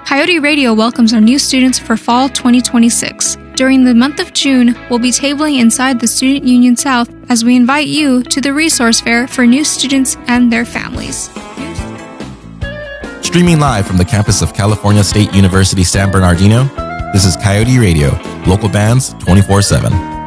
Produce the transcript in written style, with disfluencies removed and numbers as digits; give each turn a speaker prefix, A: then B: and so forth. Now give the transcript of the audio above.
A: Coyote Radio welcomes our new students for fall 2026. During the month of June, we'll be tabling inside the Student Union South as we invite you to the resource fair for new students and their families.
B: Streaming live from the campus of California State University, San Bernardino, this is Coyote Radio, local bands 24/7.